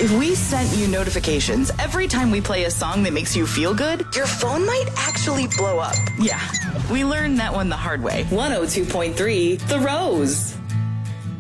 If we sent you notifications every time we play a song that makes you feel good, your phone might actually blow up. Yeah, we learned that one the hard way. 102.3 The Rose.